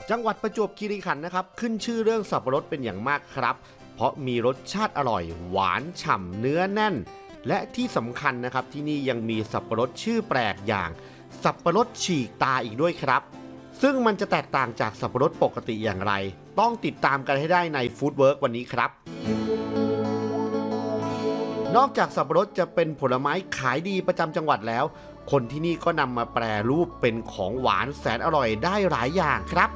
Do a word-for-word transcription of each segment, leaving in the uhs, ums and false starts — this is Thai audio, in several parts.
จังหวัดประจวบคีรีขันธ์นะครับขึ้นชื่อเรื่องสับปะรดเป็นอย่างมากครับเพราะมีรสชาติอร่อยหวานฉ่ำเนื้อแน่นและที่สำคัญนะครับที่นี่ยังมีสับปะรดชื่อแปลกอย่างสับปะรดฉีกตาอีกด้วยครับซึ่งมันจะแตกต่างจากสับปะรดปกติอย่างไรต้องติดตามกันให้ได้ในฟู้ดเวิร์กวันนี้ครับนอกจากสับปะรดจะเป็นผลไม้ขายดีประจำจังหวัดแล้วคนที่นี่ก็นำมาแปรรูปเป็นของหวานแสนอร่อยได้หลายอย่างครับ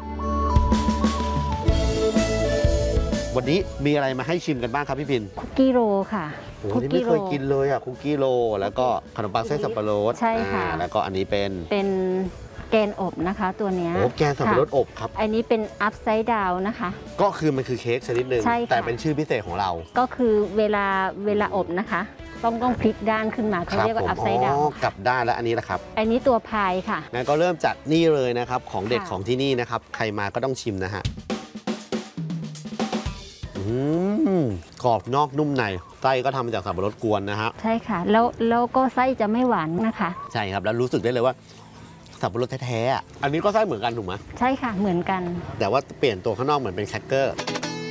วันนี้มีอะไรมาให้ชิมกันบ้างครับพี่พินคุกกี้โรค่ะโอ้นี่ไม่เคยกินเลยอ่ะคุกกี้โรแล้วก็ขนมปังเส้นสับปะรดใช่ค่ะแล้วก็อันนี้เป็นเป็นแกนอบนะคะตัวนี้โอ้แกนสับปะรดอบครับอันนี้เป็นอัพไซด์ดาวนะคะก็คือมันคือเค้กชนิดหนึ่งแต่เป็นชื่อพิเศษของเราก็คือเวลาเวลาอบนะคะต้องต้องพลิกด้านขึ้นมาเขาเรียกว่าอัพไซด์ดาวกลับด้านแล้วอันนี้แหละครับอันนี้ตัวพายค่ะงั้นก็เริ่มจากนี่เลยนะครับของเด็ดของที่นี่นะครับใครมาก็ต้องชิมนะฮะกรอบนอกนุ่มในไส้ก็ทำมาจากสับปะรดกวนนะฮะใช่ค่ะแล้วแล้วก็ไส้จะไม่หวานนะคะใช่ครับแล้วรู้สึกได้เลยว่าสับปะรดแท้ๆอันนี้ก็ไส้เหมือนกันถูกไหมใช่ค่ะเหมือนกันแต่ว่าเปลี่ยนตัวข้างนอกเหมือนเป็นแครกเกอร์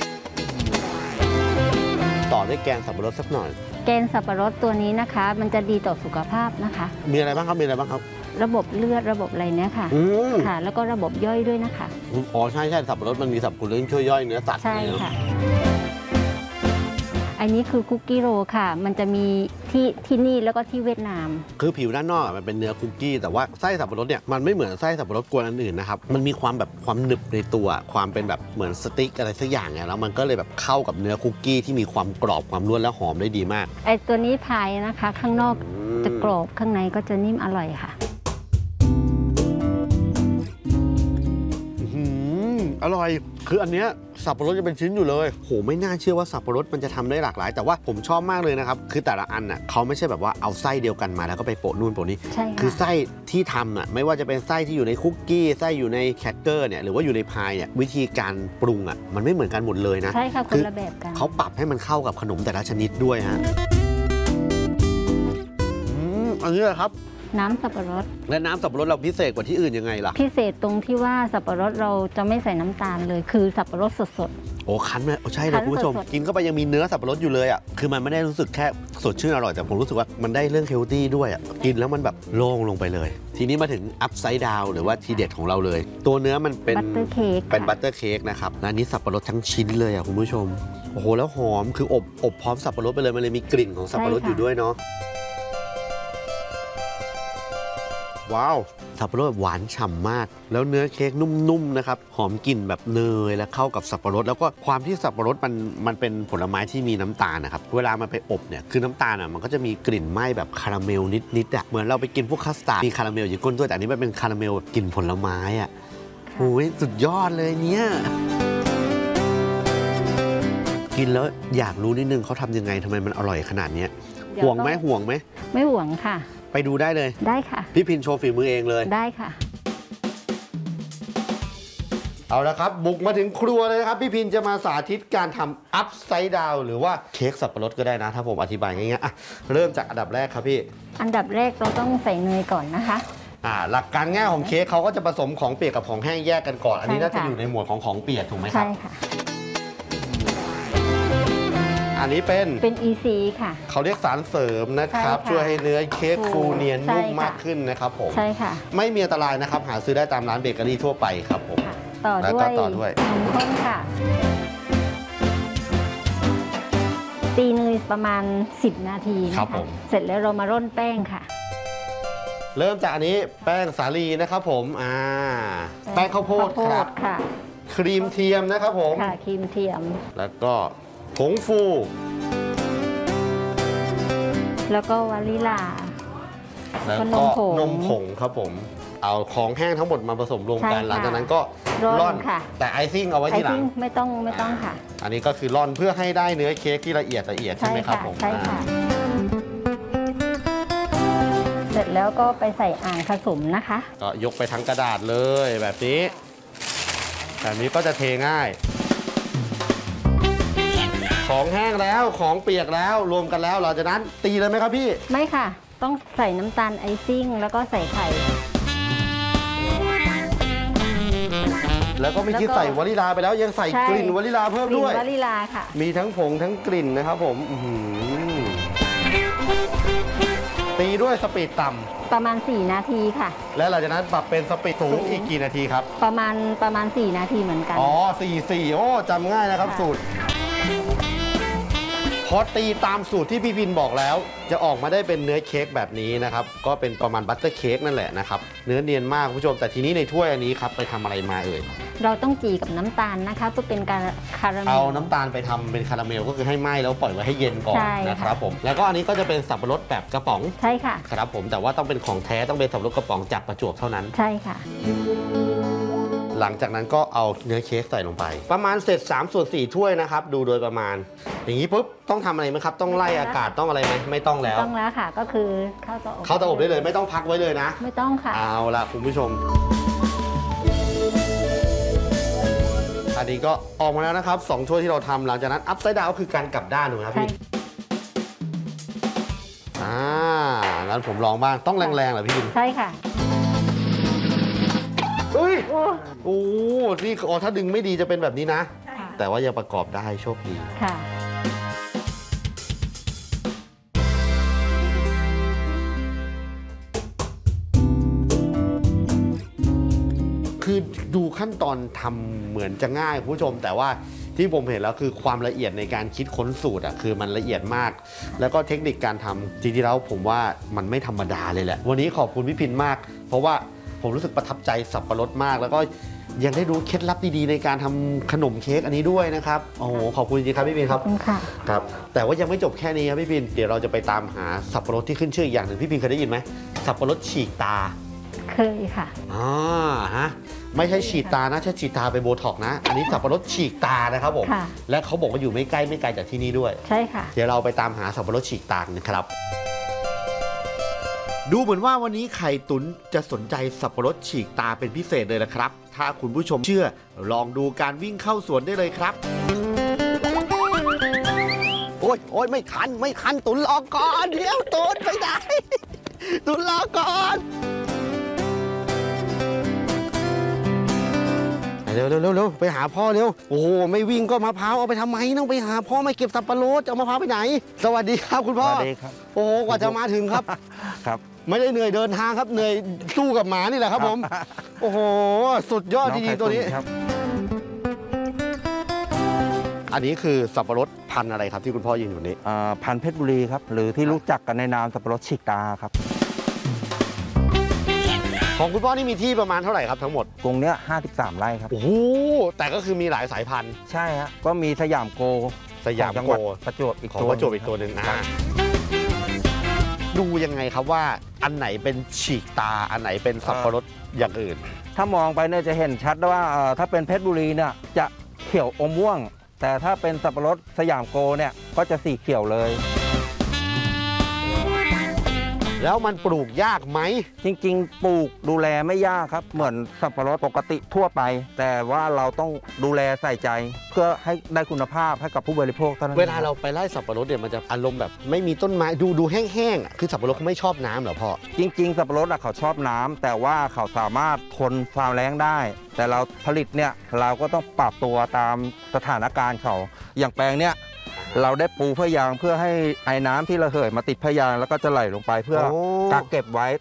ต่อด้วยแกงสับปะรดสักหน่อยแกงสับปะรดตัวนี้นะคะมันจะดีต่อสุขภาพนะคะมีอะไรบ้างครับมีอะไรบ้างครับระบบเลือดระบบอะไรเนี้ยค่ะค่ะแล้วก็ระบบย่อยด้วยนะคะอ๋อใช่ใช่สับปะรดมันมีสับปะรดช่วยย่อยเนื้อสัตว์ใช่ค่ะอันนี้คือคุกกี้โรค่ะมันจะมีที่ที่นี่แล้วก็ที่เวียดนามคือผิวด้านนอกมันเป็นเนื้อคุกกี้แต่ว่าไส้สับปะรดเนี่ยมันไม่เหมือนไส้สับปะรดกวนอันอื่นนะครับมันมีความแบบความหนึบในตัวความเป็นแบบเหมือนสติ๊กอะไรสักอย่างไงแล้วมันก็เลยแบบเข้ากับเนื้อคุกกี้ที่มีความกรอบความร่วนและหอมได้ดีมากไอตัวนี้พายนะคะข้างนอกจะกรอบข้างในก็จะนิ่มอร่อยค่ะอร่อยคืออันเนี้ยสับปะรดจะเป็นชิ้นอยู่เลยโหไม่น่าเชื่อว่าสับปะรดมันจะทำได้หลากหลายแต่ว่าผมชอบมากเลยนะครับคือแต่ละอันน่ะเขาไม่ใช่แบบว่าเอาไส้เดียวกันมาแล้วก็ไปโปะนู่นโปะนี้คือไส้ที่ทำน่ะไม่ว่าจะเป็นไส้ที่อยู่ในคุกกี้ไส้อยู่ในแครกเกอร์เนี่ยหรือว่าอยู่ในพายเนี่ยวิธีการปรุงอ่ะมันไม่เหมือนกันหมดเลยนะใช่ค่ะคนละแบบกันเขาปรับให้มันเข้ากับขนมแต่ละชนิดด้วยฮะอืมอันนี้แหละครับน้ำสับปะรดและน้ำสับปะรดเราพิเศษกว่าที่อื่นยังไงล่ะพิเศษตรงที่ว่าสับปะรดเราจะไม่ใส่น้ำตาลเลยคือสับปะรดสดๆโอ้คั้นไหมโอ้ใช่เลยคุณผู้ชมกินเข้าไปยังมีเนื้อสับปะรดอยู่เลยอ่ะคือมันไม่ได้รู้สึกแค่สดชื่นอร่อยแต่ผมรู้สึกว่ามันได้เรื่องเฮลตี้ด้วยอ่ะกินแล้วมันแบบโล่งลงไปเลยทีนี้มาถึงอัพไซด์ดาวหรือว่าทีเด็ดของเราเลยตัวเนื้อมันเป็นบัตเตอร์เค้กเป็นบัตเตอร์เค้กนะครับและนี้สับปะรดทั้งชิ้นเลยอ่ะคุณผู้ชมโอ้โหแล้วหอมคืออบอบพร้อมสับปะรดไปเลยมันเลยมีกลิ่นของสับปะรดอยู่ด้วยเนาะว้าวสับปะรดหวานฉ่ำมากแล้วเนื้อเค้กนุ่มๆนะครับหอมกลิ่นแบบเนยและเข้ากับสับปะรดแล้วก็ความที่สับปะรดมันมันเป็นผลไม้ที่มีน้ำตาลนะครับเวลามันไปอบเนี่ยคือน้ำตาลอ่ะมันก็จะมีกลิ่นไหม้แบบคาราเมลนิดๆอ่ะเหมือนเราไปกินพวกคัสตาร์ดมีคาราเมลอยู่ก้นด้วยแต่อันนี้มันเป็นคาราเมลกลิ่นผลไม้อ่ะโอ้ยสุดยอดเลยเนี่ยกินแล้วอยากรู้นิดนึงเขาทำยังไงทำไมมันอร่อยขนาดนี้ห่วงไหมห่วงไหมไม่ห่วงค่ะไปดูได้เลยได้ค่ะพี่พินโชว์ฝีมือเองเลยได้ค่ะเอาละครับบุกมาถึงครัวเลยนะครับพี่พินจะมาสาธิตการทำอัพไซด์ดาวหรือว่าเค้กสับปะรดก็ได้นะถ้าผมอธิบายง่ายๆอ่ะเริ่มจากอันดับแรกครับพี่อันดับแรกเราต้องใส่เนยก่อนนะคะอ่าหลักการง่ายของเค้กเขาก็จะผสมของเปียกกับของแห้งแยกกันก่อนอันนี้น่าจะอยู่ในหมวดของของเปียกถูกไหมครับใช่ค่ะอันนี้เป็นเป็น อี ซี ค่ะเขาเรียกสารเสริมนะครับช่วยให้เนื้อเค้กฟูเนียนนุ่มมากขึ้นนะครับผมใช่ค่ะไม่มีอันตรายนะครับหาซื้อได้ตามร้านเบเกอรี่ทั่วไปครับผมต่อด้วยต่อด้วยนมข้นค่ะตีเนยประมาณสิบนาทีนะคะเสร็จแล้วเรามาร่อนแป้งค่ะเริ่มจากอันนี้แป้งสาลีนะครับผมอ่าแป้งข้าวโพดครับค่ะครีมเทียมนะครับผมค่ะครีมเทียมแล้วก็ผงฟูแล้วก็วานิลาแล้วก็นมผงครับผมเอาของแห้งทั้งหมดมาผสมรวมกันหลังจากนั้นก็ร่อนค่ะแต่ไอซิ่งเอาไว้ทีหลังไม่ต้องไม่ต้องค่ะอันนี้ก็คือร่อนเพื่อให้ได้เนื้อเค้กที่ละเอียดละเอียดใช่ไหมครับผมใช่ค่ะเสร็จแล้วก็ไปใส่อ่างผสมนะคะก็ยกไปทั้งกระดาษเลยแบบนี้แบบนี้ก็จะเทง่ายของแห้งแล้วของเปียกแล้วรวมกันแล้วหลังจากนั้นตีเลยไหมครับพี่ไม่ค่ะต้องใส่น้ำตาลไอซิ่งแล้วก็ใส่ไข่แล้วก็ไม่คิดใส่วานิลาไปแล้วยังใส่กลิ่นวานิลาเพิ่มด้วยกลิ่นวานิลาค่ะมีทั้งผงทั้งกลิ่นนะครับผมตีด้วยสปีดต่ำประมาณสี่นาทีค่ะและหลังจากนั้นปรับเป็นสปีดสูงอีกกี่นาทีครับประมาณประมาณสี่นาทีเหมือนกันอ๋อสี่สี่โอ้จำง่ายนะครับสูตรพอตีตามสูตรที่พี่พินบอกแล้วจะออกมาได้เป็นเนื้อเค้กแบบนี้นะครับก็เป็นประมาณบัตเตอร์เค้กนั่นแหละนะครับเนื้อเนียนมากคุณผู้ชมแต่ทีนี้ในถ้วยอันนี้ครับไปทำอะไรมาเอ่ยเราต้องจีกับน้ำตาลนะคะเพื่อเป็นการคาราเมลเอาน้ำตาลไปทำเป็นคาราเมลก็คือให้ไหม้แล้วปล่อยไว้ให้เย็นก่อนนะครับผมแล้วก็อันนี้ก็จะเป็นสับปะรดแบบกระป๋องใช่ค่ะครับผมแต่ว่าต้องเป็นของแท้ต้องเป็นสับปะรดกระป๋องจากประจวบเท่านั้นใช่ค่ะหลังจากนั้นก็เอาเนื้อเค้กใส่ลงไปประมาณเสร็จสามส่วนสี่ถ้วยนะครับดูโดยประมาณอย่างนี้ปุ๊บต้องทำอะไรไหมครับต้องไล่อากาศต้องอะไรไหมไม่ต้องแล้วต้องแล้วค่ะก็คือเข้าเตาอบเข้าเตาอบได้เลยไม่ต้องพักไว้เลยนะไม่ต้องค่ะเอาละคุณผู้ชมอันนี้ก็ออกมาแล้วนะครับสองถ้วยที่เราทำหลังจากนั้นอัพไซด์ดาวคือการกลับด้านถูกไหมครับพี่อ่างั้นผมลองบ้างต้องแรงๆเหรอพี่บินใช่ค่ะเฮ้ยโอ้นี่อ๋อถ้าดึงไม่ดีจะเป็นแบบนี้นะแต่ว่ายังประกอบได้โชคดีค่ะคือดูขั้นตอนทำเหมือนจะง่ายคุณผู้ชมแต่ว่าที่ผมเห็นแล้วคือความละเอียดในการคิดค้นสูตรอ่ะคือมันละเอียดมากแล้วก็เทคนิคการทำจริงๆแล้วผมว่ามันไม่ธรรมดาเลยแหละวันนี้ขอบคุณพี่พินมากเพราะว่าผมรู้สึกประทับใจสับปะรดมากแล้วก็ยังได้รู้เคล็ดลับดีๆในการทำขนมเค้กอันนี้ด้วยนะครับโอ้โหขอบคุณจริงๆครับพี่พินครับครับแต่ว่ายังไม่จบแค่นี้ครับพี่พินเดี๋ยวเราจะไปตามหาสับปะรดที่ขึ้นชื่ออย่างหนึ่งพี่พินเคยได้ยินไหมสับปะรดฉีกตาเคยค่ะอ๋อฮะไม่ใช่ฉีดตานะใช่ฉีดตาไปโบท็อกนะอันนี้สับปะรดฉีกตานะครับผมและเขาบอกว่าอยู่ไม่ใกล้ไม่ไกลจากที่นี่ด้วยใช่ค่ะเดี๋ยวเราไปตามหาสับปะรดฉีกตานะครับดูเหมือนว่าวันนี้ไข่ตุ๋นจะสนใจสับปะรดฉีกตาเป็นพิเศษเลยละครับถ้าคุณผู้ชมเชื่อลองดูการวิ่งเข้าสวนได้เลยครับโอ๊ยโอ๊ยไม่ทันไม่ทันตุ๋นรอก่อนเดี๋ยวตุ๋นไปไหนตุ๋นรอก่อนเร็วเร็วเร็วเร็วไปหาพ่อเร็วโอ้โหไม่วิ่งก็มะพร้าวเอาไปทำไมต้องไปหาพ่อไม่เก็บสับปะรดจะเอามะพร้าวไปไหนสวัสดีครับคุณพ่อสวัสดีครับโอ้โหกว่าจะมาถึงครับครับไม่ได้เหนื่อยเดินทางครับเหนื่อยสู้กับหมานี่แหละครับผมโอ้โหสุดยอดจริงๆตัวนี้อันนี้คือสับปะรดพันธุ์อะไรครับที่คุณพ่อยืนอยู่นี้พันธุ์เพชรบุรีครับหรือที่รู้จักกันในนามสับปะรดฉีกตาครับของคุณพ่อนี่มีที่ประมาณเท่าไหร่ครับทั้งหมดตรงเนี้ยห้าสิบสามไร่ครับโอ้โหแต่ก็คือมีหลายสายพันธุ์ใช่ฮะก็มีสยามโกสยามโกประจวบอีกของประจวบอีกตัวหนึ่งนะดูยังไงครับว่าอันไหนเป็นฉีกตาอันไหนเป็นสับปะรดอย่างอื่นถ้ามองไปเนี่ยจะเห็นชัดว่าถ้าเป็นเพชรบุรีเนี่ยจะเขียวอมม่วงแต่ถ้าเป็นสับปะรดสยามโกเนี่ยก็จะสีเขียวเลยแล้วมันปลูกยากไหมจริงๆปลูกดูแลไม่ยากครับเหมือนสับปะรดปกติทั่วไปแต่ว่าเราต้องดูแลใส่ใจเพื่อให้ได้คุณภาพให้กับผู้บริโภคเท่านั้นเวลาเราไปไล่สับปะรดเนี่ยมันจะอารมณ์แบบไม่มีต้นไม้ดูดูแห้งๆอ่ะคือสับปะรดเขาไม่ชอบน้ำเหรอพ่อจริงๆสับปะรดอ่ะเขาชอบน้ำแต่ว่าเขาสามารถทนความแล้งได้แต่เราผลิตเนี่ยเราก็ต้องปรับตัวตามสถานการณ์เขาอย่างแปลงเนี้ยเราได้ปูพยางเพื่อให้ไอ้น้ำที่ระเหยมาติดพยางแล้วก็จะไหลลงไปเพื่อกักเก็บไว้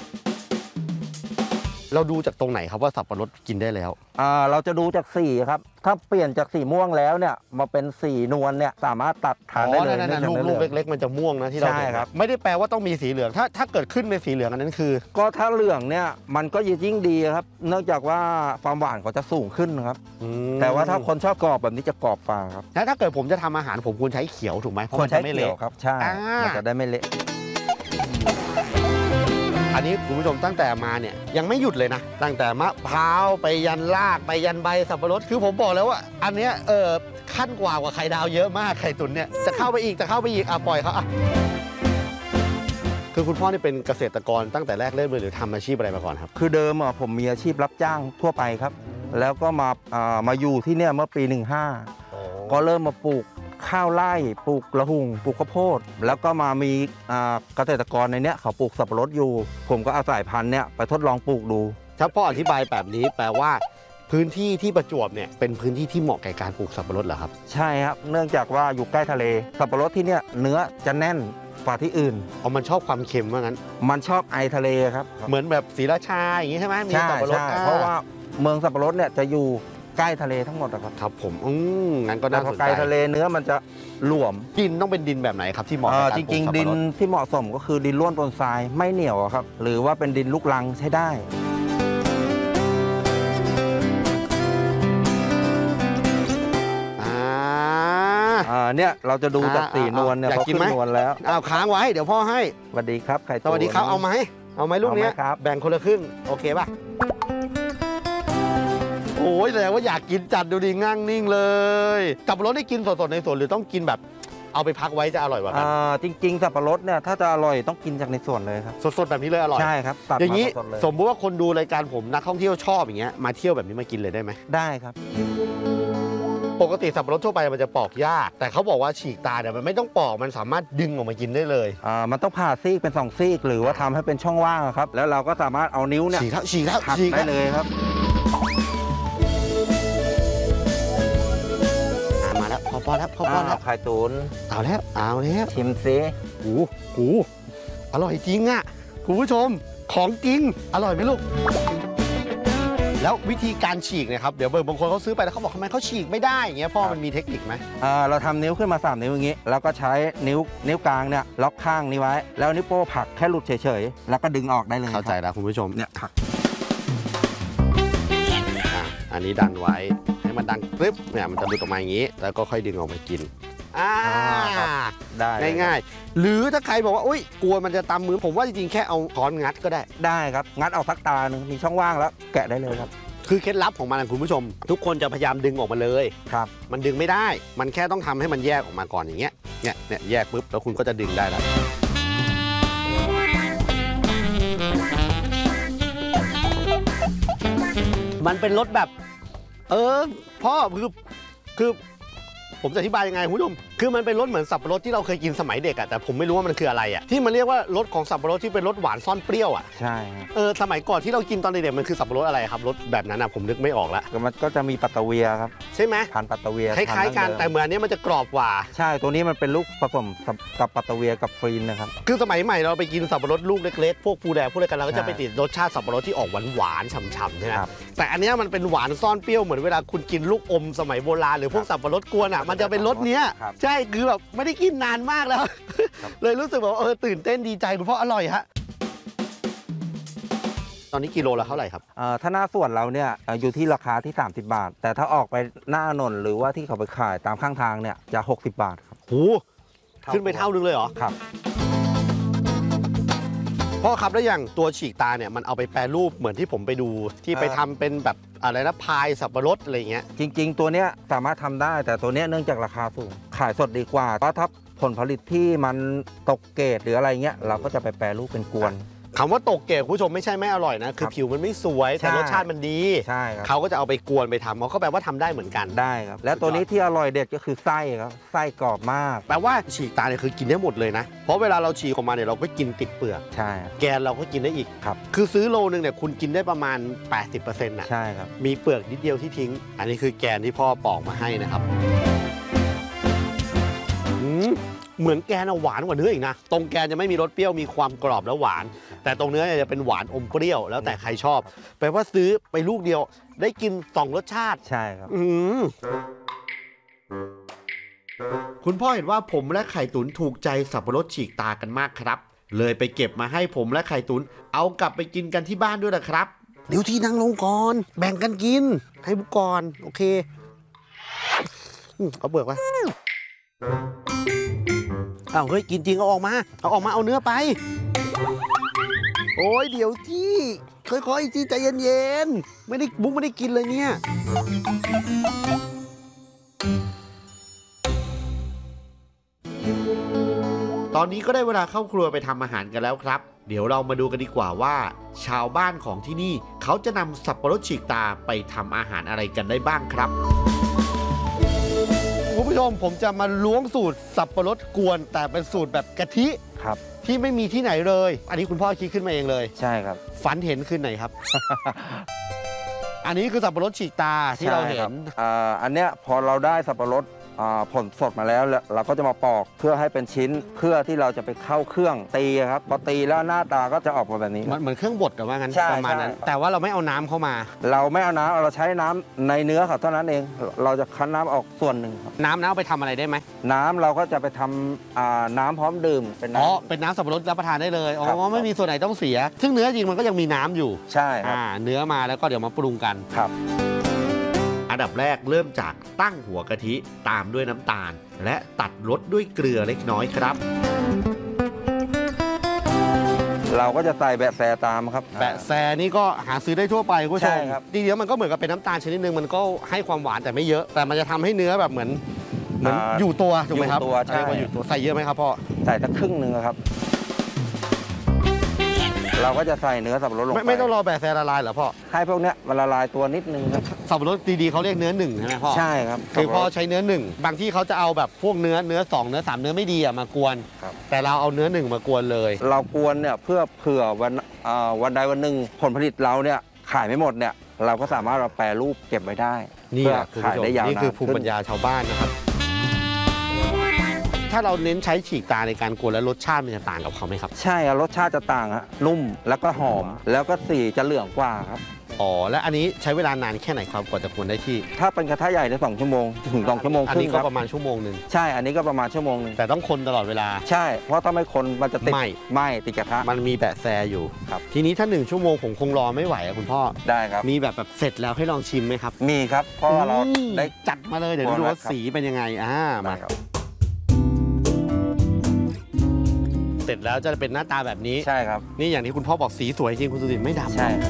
เราดูจากตรงไหนครับว่าสับปะรดกินได้แล้วอ่าเราจะดูจากสีครับถ้าเปลี่ยนจากสีม่วงแล้วเนี่ยมาเป็นสีนวลเนี่ยสามารถตัดทานได้เลยนั่นๆลูกๆเล็กๆมันจะม่วงนะที่เราเห็นครับไม่ได้แปลว่าต้องมีสีเหลืองถ้าถ้าเกิดขึ้นเป็นสีเหลืองอันนั้นคือก็ถ้าเหลืองเนี่ยมันก็ยิ่งดีครับเนื่องจากว่าความหวานเขาจะสูงขึ้นครับแต่ว่าถ้าคนชอบกรอบแบบนี้จะกรอบฝ่าครับแล้วถ้าเกิดผมจะทำอาหารผมควรใช้เขียวถูกไหมเพราะมันจะไม่เละครับใช่มันจะได้ไม่เละอันนี้คุณผู้ชมตั้งแต่มาเนี่ยยังไม่หยุดเลยนะตั้งแต่มะพร้าวไปยันรากไปยันใบสับปะรดคือผมบอกแล้วว่าอันเนี้ยเออขั้นกว่ากว่าไข่ดาวเยอะมากไข่ตุ๋นเนี่ยจะเข้าไปอีกจะเข้าไปอีกอ่ะปล่อยเขาอ่ะคือคุณพ่อนี่เป็นเกษตรกรตั้งแต่แรกเริ่มเลยหรือทำอาชีพอะไรมาก่อนครับคือเดิมอ่ะผมมีอาชีพรับจ้างทั่วไปครับแล้วก็มาอ่ามาอยู่ที่เนี่ยเมื่อปีหนึ่งห้าก็เริ่มมาปลูกข้าวไร่ปลูกละหุ่งปลูกข้าวโพดแล้วก็มามีเกษตรกรในเนี้ยเขาปลูกสับปะรดอยู่ผมก็เอาสายพันธุ์เนี้ยไปทดลองปลูกดูถ้าพ่ออธิบายแบบนี้แปลว่าพื้นที่ที่ประจวบเนี่ยเป็นพื้นที่ที่เหมาะแก่การปลูกสับปะรดเหรอครับใช่ครับเนื่องจากว่าอยู่ใกล้ทะเลสับปะรดที่เนี่ยเนื้อจะแน่นกว่าที่อื่นอ๋อมันชอบความเค็มว่างั้นมันชอบไอทะเลครับเหมือนแบบศรีราชาอย่างนี้ใช่ไหมมีสับปะรดเพราะว่าเมืองสับปะรดเนี่ยจะอยู่ใกล้ทะเลทั้งหมดครับครับผมอืมงั้นก็น่าสนใจใกล้ทะเลเนื้อมันจะหลวมดินต้องเป็นดินแบบไหนครับที่เหมาะกับการปลูกสับปะรดจริงๆดินที่เหมาะสมก็คือดินร่วนปนทรายไม่เหนียวครับหรือว่าเป็นดินลูกรังใช้ได้เนี่ยเราจะดูจากสีนวลเนี่ยเขาขึ้นนวลแล้วอ้าวค้างไว้เดี๋ยวพ่อให้สวัสดีครับไข่สวัสดีครับเอาไหมเอาไหมลูกนี้แบ่งคนละครึ่งโอเคป่ะโอ้ยแสดงว่าอยากกินจัดดูดิง่างนิ่งเลยสับปะรดได้กินสดๆในสวนหรือต้องกินแบบเอาไปพักไว้จะอร่อยกว่ากันจริงๆสับปะรดเนี่ยถ้าจะอร่อยต้องกินจากในสวนเลยครับสดๆแบบนี้เลยอร่อยใช่ครับอย่างนี้สมมติว่าคนดูรายการผมนักท่องเที่ยวชอบอย่างเงี้ยมาเที่ยวแบบนี้มากินเลยได้ไหมได้ครับปกติสับปะรดทั่วไปมันจะปอกยากแต่เขาบอกว่าฉีกตาเนี่ยมันไม่ต้องปอกมันสามารถดึงออกมากินได้เลยอ่ามันต้องผ่าซีกเป็นสองซีกหรือว่าทำให้เป็นช่องว่างครับแล้วเราก็สามารถเอานิ้วเนี่ยฉีกแล้วฉีกแล้วฉีกได้เลยครับมาแล้วพอพอแล้วพอพอแล้วไข่ตุ๋นเอาแล้วเอาแล้วชิมซิโอ้โหอร่อยจริงอ่ะคุณผู้ชมของจริงอร่อยไหมลูกแล้ววิธีการฉีกเนี่ยครับเดี๋ยวบางคนเขาซื้อไปแล้วเขาบอกทำไมเขาฉีกไม่ได้อย่างเงี้ยพ่อมันมีเทคนิคไหมอ่าเราทำนิ้วขึ้นมาสามนิ้วอย่างงี้แล้วก็ใช้นิ้วนิ้วกลางเนี่ยล็อกข้างนี้ไว้แล้วนิ้วโป้ผลักแค่หลุดเฉยๆแล้วก็ดึงออกได้เลยเข้าใจแล้วคุณผู้ชมเนี่ยผลักอันนี้ดันไว้ให้มันดังปึ๊บเนี่ยมันจะหลุดออกมาอย่างนี้แล้วก็ค่อยดึงออกมากินอ่าได้ง่ายๆหรือถ้าใครบอกว่าอุ้ยกลัวมันจะตำมือผมว่าจริงๆแค่เอาค้อนงัดก็ได้ได้ครับงัดเอาสักตาหนึ่งมีช่องว่างแล้วแกะได้เลยครับคือเคล็ดลับของมันนะคุณผู้ชมทุกคนจะพยายามดึงออกมาเลยครับมันดึงไม่ได้มันแค่ต้องทำให้มันแยกออกมาก่อนอย่างเงี้ยเนี่ยเนี่ยแยกปุ๊บแล้วคุณก็จะดึงได้แล้วมันเป็นรสแบบเออพ่อคือคือผมจะอธิบายยังไงคุณผู้ชมคือมันเป็นรสเหมือนสับปะรดที่เราเคยกินสมัยเด็กอะแต่ผมไม่รู้ว่ามันคืออะไรอะที่มันเรียกว่ารสของสับปะรดที่เป็นรสหวานซ่อนเปรี้ยวอะใช่เออสมัยก่อนที่เรากินตอนเด็กๆมันคือสับปะรดอะไรครับรสแบบนั้นอะผมนึกไม่ออกละมันก็จะมีปัตตะเวียครับใช่ไหมพันธุ์ปัตตะเวียคล้ายๆกันแต่เหมือนนี้มันจะกรอบกว่าใช่ตัวนี้มันเป็นลูกผสมกับปัตตะเวียกับฟรีนนะครับคือสมัยใหม่เราไปกินสับปะรดลูกเล็กๆพวกภูแดงพวกอะไรกันเราก็จะไปติดรสชาติสับปะรดที่ออกหวานๆฉ่ำๆใช่ไหมแต่อันนี้มันเป็นหวานซ่อนเปรี้ยวเหมือนเวลาคุณกินลูกอมสมัยโบราณหรือพวกสับปะรดกวนอะมันจะเป็นรสเนี้ยใช่คือแบบไม่ได้กินนานมากแล้วเลยรู้สึกแบบเออตื่นเต้นดีใจคุณพ่ออร่อยฮะตอนนี้กิโลละเท่าไหร่ครับถ้าหน้าส่วนเราเนี่ยอยู่ที่ราคาที่สามสิบบาทแต่ถ้าออกไปหน้าถนนหรือว่าที่เขาไปขายตามข้างทางเนี่ยจะหกสิบบาทครับโหขึ้นไปเท่านึงเลยเหรอครับพ่อครับแล้วอย่างตัวฉีกตาเนี่ยมันเอาไปแปรรูปเหมือนที่ผมไปดูที่ไปทำเป็นแบบอะไรนะพายสับปะรดอะไรเงี้ยจริงๆตัวเนี้ยสามารถทำได้แต่ตัวเนี้ยเนื่องจากราคาสูงขายสดดีกว่าเพราะถ้าผลผลิตที่มันตกเกรดหรืออะไรเงี้ยเราก็จะไปแปรรูปเป็นกวนคำว่าตกเกรดคุณผู้ชมไม่ใช่ไม่อร่อยนะคือผิวมันไม่สวยแต่รสชาติมันดีใช่ครับเขาก็จะเอาไปกวนไปทำเขาก็แปลว่าทำได้เหมือนกันได้ครับแล้วตัวนี้ที่อร่อยเด็ดก็คือไส้ครับไส้กรอบมากแปลว่าฉีกตาเนี่ยคือกินได้หมดเลยนะเพราะเวลาเราฉีกออกมาเนี่ยเราก็กินติดเปลือกใช่แกนเราก็กินได้อีกครับคือซื้อโลนึงเนี่ยคุณกินได้ประมาณ แปดสิบเปอร์เซ็นต์ นะใช่ครับมีเปลือกนิดเดียวที่ทิ้งอันนี้คือแกนที่พ่อปอกมาให้นะครับเหมือนแกนหวานกว่าเนื้ออีกนะตรงแกนจะไม่มีรสเปรี้ยวมีความกรอบและหวานแต่ตรงเนื้อจะเป็นหวานอมเปรี้ยวแล้วแต่ใครชอบแปลว่าซื้อไปลูกเดียวได้กินสองรสชาติใช่ครับคุณพ่อเห็นว่าผมและไข่ตุ๋นถูกใจสับปะรดฉีกตากันมากครับเลยไปเก็บมาให้ผมและไข่ตุ๋นเอากลับไปกินกันที่บ้านด้วยนะครับเดี๋ยวที่นั่งลงก่อนแบ่งกันกินให้บุกก่อนโอเคเอาเบือกไว้อ้าวเฮ้ยกินจริงเอาออกมาเอาออกมาเอาเนื้อไปโอ้ยเดี๋ยวที่ค่อยๆที่ใจเย็นๆไม่ได้บุ๊กไม่ได้กินเลยเนี่ยตอนนี้ก็ได้เวลาเข้าครัวไปทำอาหารกันแล้วครับเดี๋ยวเรามาดูกันดีกว่าว่าชาวบ้านของที่นี่เขาจะนำสับปะรดฉีกตาไปทำอาหารอะไรกันได้บ้างครับคุณผู้ชมผมจะมาล้วงสูตรสับปะรดกวนแต่เป็นสูตรแบบกะทิครับที่ไม่มีที่ไหนเลยอันนี้คุณพ่อคิดขึ้นมาเองเลยใช่ครับฝันเห็นคืนไหนครับอันนี้คือสับปะรดฉีกตาที่เราเห็ใช่คนบอ่าอันเนี้ยพอเราได้สับปะรดอ่าผลสดมาแล้วแล้วเราก็จะมาปอกเพื่อให้เป็นชิ้นเพื่อที่เราจะไปเข้าเครื่องตีครับพอตีแล้วหน้าตาก็จะออกมาแบบนี้มันเหมือนเครื่องบดกับว่างั้นใช่ประมาณนั้นใช่แต่ว่าเราไม่เอาน้ำเข้ามาเราไม่เอาน้ำเราใช้น้ำในเนื้อเขาเท่านั้นเอง เราจะคั้นน้ำออกส่วนหนึ่งครับน้ำน้ำเอาไปทำอะไรได้ไหมน้ำเราก็จะไปทำอ่าน้ำพร้อมดื่มเป็นอ๋อน้ำเป็นน้ำสับปะรดรับประทานได้เลยอ๋ครับอไม่มีส่วนไหนต้องเสีย ซึ่งเนื้อจริงมันก็ยังมีน้ำอยู่ใช่ครับอ่าเนื้อมาแล้วก็เดี๋ยวมาปรุงกันครับอันดับแรกเริ่มจากตั้งหัวกะทิตามด้วยน้ำตาล และตัดรสด้วยเกลือเล็กน้อยครับเราก็จะใส่แบะแซตามครับแปะแซนี่ก็หาซื้อได้ทั่วไปคุณผู้ชใช่มครับจริงๆมันก็เหมือนกับเป็นน้ำตาลชนิดนึงมันก็ให้ความหวานแต่ไม่เยอะ แต่มันจะทำให้เนื้อแบบเหมือนเหมือนอยู่ตัวถูกไหมครับอยู่ตัวใช่เรียกว่าอยู่ตัวใส่เยอะไหมครับพ่อใส่สักครึ่งหนึ่งครับ เราก็จะใส่เนื้อสับปะรดลงไม่ไปไม่ต้องรอแปะแซละลายเหรอพ่อให้พวกเนี้ยมันละลายตัวนิดนึงครับสับปะรดดีๆเขาเรียกเนื้อหนึ่งใช่ไหมพ่อใช่ครับคือพ่อใช้เนื้อหนึ่งบางที่เขาจะเอาแบบพวกเนื้อเนื้อสองเนื้อสามเนื้อไม่ดีอะมากวนครับแต่เราเอาเนื้อหนึ่งมากวนเลยเรากวนเนี่ยเพื่อเผื่อวันอ่าวันใดวันหนึ่งผลผลิตเราเนี่ยขายไม่หมดเนี่ยเราก็สามารถเราแปรรูปเก็บไว้ได้นี่เพื่แหอละคุณขายผู้ชมได้ยาวนี่นาคือน ภูมิปัญญาชาวบ้านนะครับ ถ้าเราเน้นใช้ฉีกตาในการกวนแล้วรสชาติมันจะต่างกับเขาไหมครับใช่ครับรสชาติจะต่างฮะนุ่มแล้วก็หอม แล้วก็สีจะเหลืองกว่าครับอ๋อและอันนี้ใช้เวลานานแค่ไหนครับกว่าจะกวนได้ที่ถ้าเป็นกระทะใหญ่ในยสองชั่วโมงถึงสองชั่วโมงอันครึ่นี้งก็ครับประมาณชั่วโมงหนึ่งใช่อันนี้ก็ประมาณชั่วโมงหนึงแต่ต้องคนตลอดเวลาใช่เพราะถ้าไม่คนมันจะติดไหม้ไหม้ติดกระทะมันมีแปะแซอยู่ครับทีนี้ถ้าหนึ่งชั่วโมงผมคงรอไม่ไหวอะคุณพ่อได้ครับมีแบบแบบเสร็จแล้วให้ลองชิมไหมครับมีครับเพราะว่าเราอืมได้จัดมาเลยเดี๋ยวพอดูแล้วว่าครับสีเป็นยังไงอ่าได้มาครับเสร็จแล้วจะเป็นหน้าตาแบบนี้ใช่ครับนี่อย่างที่คุณพ่อบอกสีสวยจริงคุณสุดินไม่ดำใช่ครับ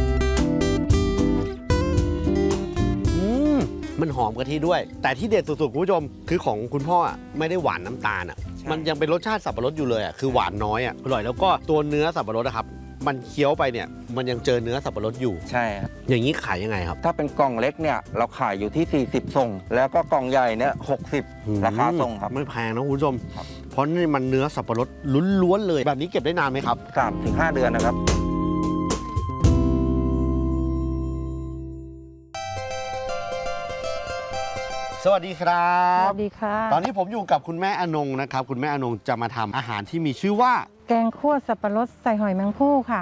อืมมันหอมกะทิด้วย แต่ที่เด็ดสุดๆคุณผู้ชมคือของคุณพ่ออะไม่ได้หวานน้ำตาลอ่ะ มันยังเป็นรสชาติสับปะรดอยู่เลยอ่ะคือหวานน้อยอ่ะอร่อยแล้วก็ตัวเนื้อสับปะรดนะครับมันเคี้ยวไปเนี่ยมันยังเจอเนื้อสับปะรดอยู่ใช่ครับอย่างนี้ขายยังไงครับถ้าเป็นกล่องเล็กเนี่ยเราขายอยู่ที่สี่สิบส่ง แล้วก็กล่องใหญ่เนี่ยหกสิบราคาส่งครับไม่แพงนะคุณผู้ชมครับเพราะนี่มันเนื้อสับปะรดล้วนๆเลยแบบนี้เก็บได้นานไหมครับสามถึงห้าเดือนนะครับสวัสดีครัสบวัสดีค่ะตอนนี้ผมอยู่กับคุณแม่อนงนะครับคุณแม่อนงจะมาทำอาหารที่มีชื่อว่าแกงคั่วสับปะรดใส่หอยแมงภู่ค่ะ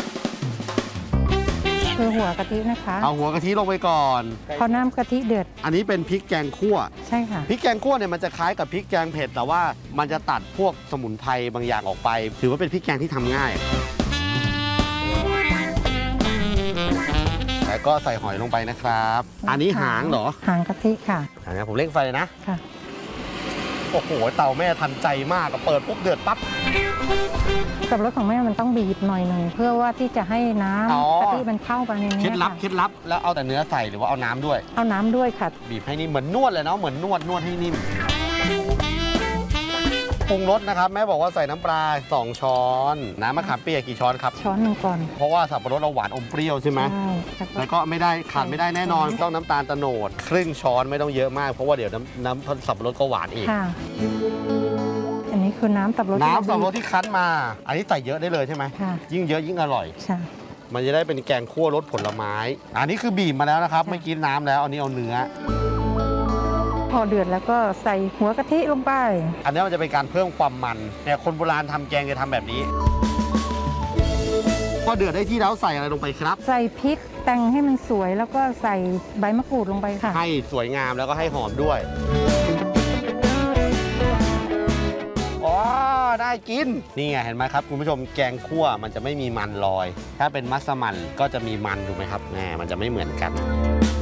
คือหัวกะทินะคะเอาหัวกะทิลงไปก่อนพอน้ำกะทิเดือดอันนี้เป็นพริกแกงคั่วใช่ค่ะพริกแกงคั่วเนี่ยมันจะคล้ายกับพริกแกงเผ็ดแต่ว่ามันจะตัดพวกสมุนไพรบางอย่างออกไป ถือว่าเป็นพริกแกงที่ทำง่าย แล้วก็ใส่หอยลงไปนะครับ อันนี้หางเหรอหางกะทิค่ะอันนี้ผมเร่งไฟเลยนะค่ะโอ้โหเตาแม่ทันใจมากอะเปิดปุ๊บเดือดปั๊บสับปะรดของแม่มันต้องบีบหน่อยหนึ่งเพื่อว่าที่จะให้น้อ๋อำกะทิมันเข้าไปในเคนี้ล็ดลับค่ะเคล็ดลับแล้วเอาแต่เนื้อใส่หรือว่าเอาน้ำด้วยเอาน้ำด้วยค่ะบีบให้นิ่มเหมือนนวดเลยเนาะเหมือนนวดนวดให้นิ่มปรุงรสนะครับแม่บอกว่าใส่น้ำปลาสองช้อนน้ำมะขามเปียกกี่ช้อนครับช้อนหนึ่งก่อนเพราะว่าสับปะรดเราหวานอมเปรี้ยวใช่ไหมใช่แล้วก็แล้วก็ไม่ได้ขาดไม่ได้แน่นอนต้องน้ำตาลโตโนดครึ่งช้อนไม่ต้องเยอะมากเพราะว่าเดี๋ยวน้ำน้ำสับปะรดก็หวานอีกค่ะ อันนี้คือน้ำสับปะรดน้ำสับปะรดที่ที่คั้นมา อันนี้ใส่เยอะได้เลยใช่ไหมค่ะยิ่งเยอะยิ่งอร่อยใช่มันจะได้เป็นแกงคั่วรสผลไม้ อันนี้คือบีบมาแล้วนะครับค่ะไม่อกินน้ำแล้วอันนี้เอาเนื้อพอเดือดแล้วก็ใส่หัวกะทิลงไปอันนี้มันจะเป็นการเพิ่มความมันเนี่ยคนโบราณทำแกงจะทำแบบนี้พอเดือดได้ที่แล้วใส่อะไรลงไปครับใส่พริกแต่งให้มันสวยแล้วก็ใส่ใบมะกรูดลงไปค่ะให้สวยงามแล้วก็ให้หอมด้วยอ๋อได้กินนี่ไงเห็นไหมครับคุณผู้ชมแกงคั่วมันจะไม่มีมันลอย ถ้าเป็นมัสมั่นก็จะมีมันถูกไหมครับแหมมันจะไม่เหมือนกัน